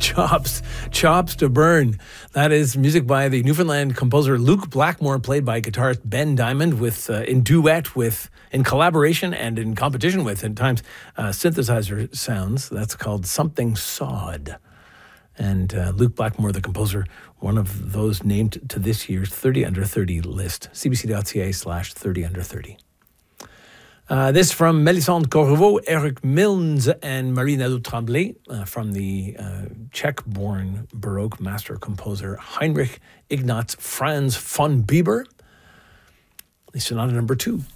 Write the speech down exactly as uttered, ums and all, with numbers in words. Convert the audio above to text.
Chops, Chops to Burn. That is music by the Newfoundland composer Luke Blackmore, played by guitarist Ben Diamond, with uh, in duet with, in collaboration and in competition with, at times, uh, synthesizer sounds. That's called Something Sawed. And uh, Luke Blackmore, the composer, one of those named to this year's thirty under thirty list. c b c dot c a slash thirty under thirty. Uh, this from Melisande Corriveau, Eric Milnes, and Marie Nadeau Tremblay, uh, from the uh, Czech-born Baroque master composer Heinrich Ignaz Franz von Bieber. Sonata number two.